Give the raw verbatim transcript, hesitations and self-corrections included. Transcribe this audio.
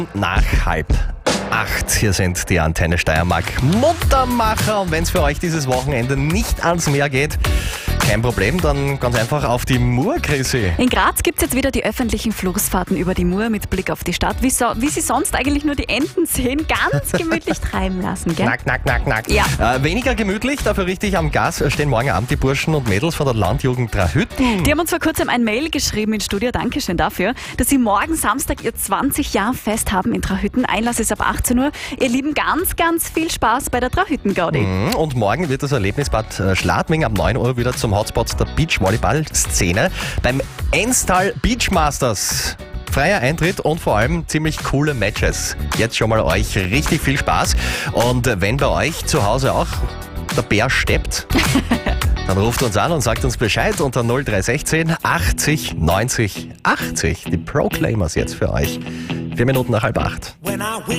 Nach halb acht. Hier sind die Antenne Steiermark Muntermacher. Und wenn es für euch dieses Wochenende nicht ans Meer geht, kein Problem, dann ganz einfach auf die Mur, Chrissy. In Graz gibt es jetzt wieder die öffentlichen Floßfahrten über die Mur mit Blick auf die Stadt, wie, so, wie sie sonst eigentlich nur die Enten sehen, ganz gemütlich treiben lassen, gell? Knack, knack, knack, knack. Ja. Äh, weniger gemütlich, dafür richtig am Gas stehen morgen Abend die Burschen und Mädels von der Landjugend Trahütten. Die haben uns vor kurzem ein Mail geschrieben ins Studio, Dankeschön dafür, dass sie morgen Samstag ihr zwanzig Jahr Fest haben in Trahütten. Einlass ist ab achtzehn Uhr. Ihr Lieben, ganz, ganz viel Spaß bei der Trahütten-Gaudi. Mhm. Und morgen wird das Erlebnisbad Schladming ab neun Uhr wieder zum Hotspot der Beachvolleyball-Szene beim Enstal Beachmasters. Freier Eintritt und vor allem ziemlich coole Matches. Jetzt schon mal euch richtig viel Spaß. Und wenn bei euch zu Hause auch der Bär steppt, dann ruft uns an und sagt uns Bescheid unter null drei eins sechs achtzig neunzig achtzig. Die Proclaimers jetzt für euch. Vier Minuten nach halb acht. When I wake